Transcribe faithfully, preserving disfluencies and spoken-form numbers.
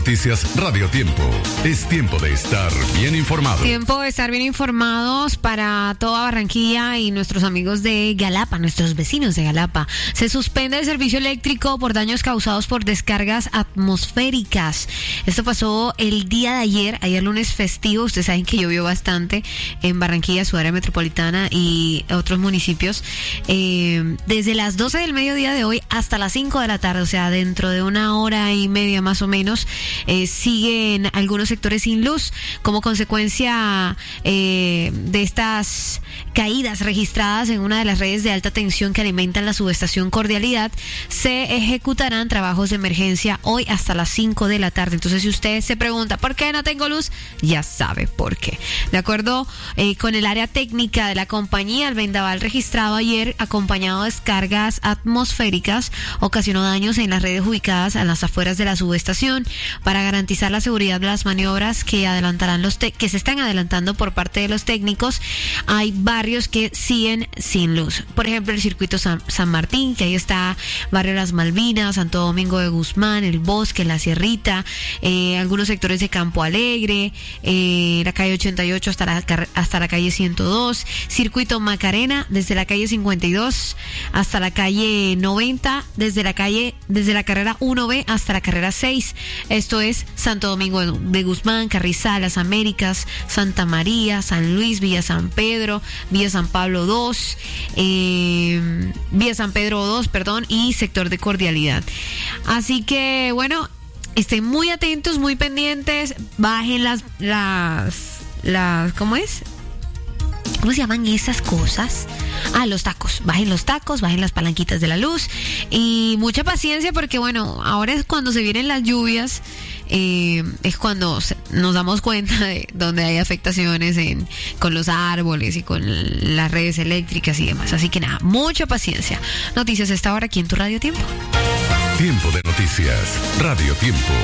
noticias Radio Tiempo. Es tiempo de estar bien informados. Tiempo de estar bien informados para toda Barranquilla y nuestros amigos de Galapa, nuestros vecinos de Galapa. Se suspende el servicio eléctrico por daños causados por descargas atmosféricas. Esto pasó el día de ayer, ayer lunes festivo. Ustedes saben que llovió bastante en Barranquilla, su área metropolitana y otros municipios. Eh, desde las doce del mediodía de hoy hasta las cinco de la tarde, o sea, dentro de una hora y media más o menos, eh, siguen algunos sectores sin luz como consecuencia eh, de estas caídas registradas en una de las redes de alta tensión que alimentan la subestación Cordialidad. Se ejecutarán trabajos de emergencia hoy hasta las cinco de la tarde. Entonces, si usted se pregunta ¿por qué no tengo luz? Ya sabe por qué. De acuerdo eh, con el área técnica de la compañía, el vendaval registrado ayer acompañado de descargas atmosféricas ocasionó daños en las redes ubicadas a las afueras de la subestación. Para garantizar la seguridad de las maniobras que adelantarán los te- que se están adelantando por parte de los técnicos, hay barrios que siguen sin luz. Por ejemplo, el circuito San, San Martín, que ahí está barrio Las Malvinas, Santo Domingo de Guzmán, El Bosque, La Sierrita, eh, algunos sectores de Campo Alegre, eh, la calle ochenta y ocho hasta la, hasta la calle ciento dos, circuito Macarena desde la calle cincuenta y dos hasta la calle noventa, desde la calle desde la carrera uno B hasta la carrera seis. Esto es Santo Domingo de Guzmán, Carrizal, Las Américas, Santa María, San Luis, Villa San Pedro, Villa San Pablo dos, eh, Villa San Pedro dos, perdón, y sector de Cordialidad. Así que, bueno, estén muy atentos, muy pendientes, bajen las, las, las, ¿cómo es? ¿Cómo se llaman esas cosas? Ah, los tacos. Bajen los tacos, bajen las palanquitas de la luz y mucha paciencia porque, bueno, ahora es cuando se vienen las lluvias, eh, es cuando se, nos damos cuenta de donde hay afectaciones en, con los árboles y con las redes eléctricas y demás. Así que nada, mucha paciencia. Noticias a esta hora aquí en tu Radio Tiempo. Tiempo de noticias, Radio Tiempo.